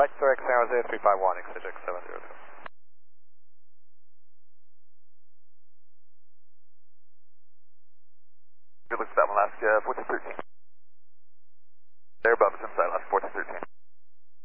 X San Jose 351, XHX 702. Good luck for that one, Alaska 1413.